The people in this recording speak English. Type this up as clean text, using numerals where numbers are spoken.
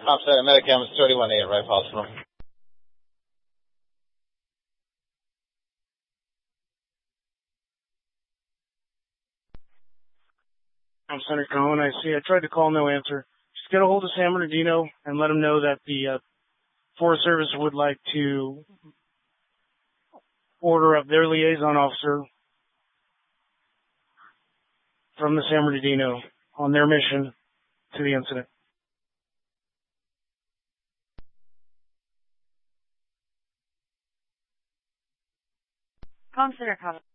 Offset Medicam is 31-8, right hospital. I'm Senator Cohen. I tried to call, no answer. Just get a hold of San Bernardino and let him know that the Forest Service would like to order up their liaison officer from the San Bernardino on their mission to the incident. Senator Cohen.